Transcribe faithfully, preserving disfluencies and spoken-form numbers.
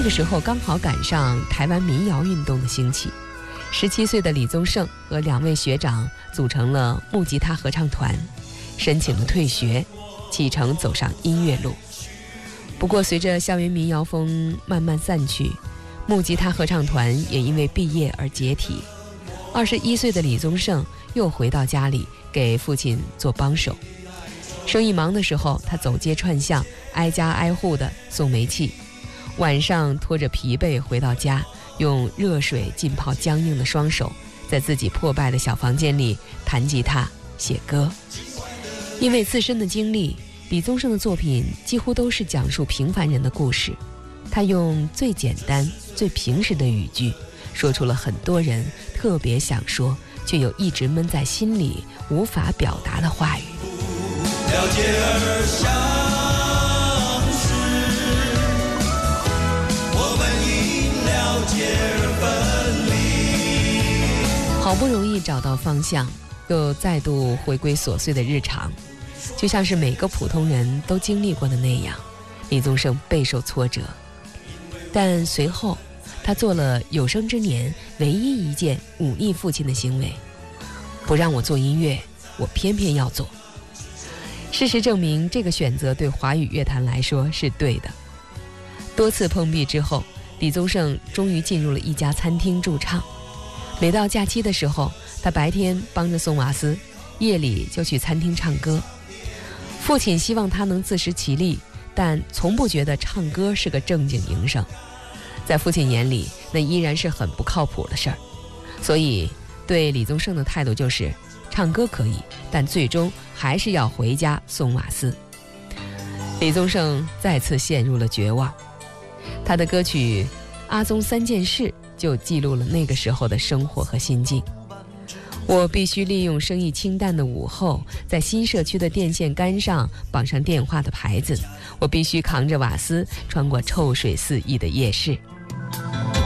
那个时候刚好赶上台湾民谣运动的兴起，十七岁的李宗盛和两位学长组成了木吉他合唱团，申请了退学，启程走上音乐路。不过随着校园民谣风慢慢散去，木吉他合唱团也因为毕业而解体。二十一岁的李宗盛又回到家里给父亲做帮手，生意忙的时候，他走街串巷，挨家挨户的送煤气，晚上拖着疲惫回到家，用热水浸泡僵硬的双手，在自己破败的小房间里弹吉他写歌。因为自身的经历，李宗盛的作品几乎都是讲述平凡人的故事，他用最简单最平实的语句说出了很多人特别想说却又一直闷在心里无法表达的话语。 了解而相识，我们因了解而分离。 好不容易找到方向，又再度回归琐碎的日常，就像是每个普通人都经历过的那样，李宗盛备受挫折。但随后他做了有生之年唯一一件忤逆父亲的行为，不让我做音乐，我偏偏要做。事实证明，这个选择对华语乐坛来说是对的。多次碰壁之后，李宗盛终于进入了一家餐厅驻唱。每到假期的时候，他白天帮着送瓦斯，夜里就去餐厅唱歌。父亲希望他能自食其力，但从不觉得唱歌是个正经营生。在父亲眼里，那依然是很不靠谱的事儿。所以对李宗盛的态度就是，唱歌可以，但最终还是要回家送瓦斯。李宗盛再次陷入了绝望。他的歌曲《阿宗三件事》就记录了那个时候的生活和心境。我必须利用生意清淡的午后，在新社区的电线杆上绑上电话的牌子。我必须扛着瓦斯，穿过臭水四溢的夜市。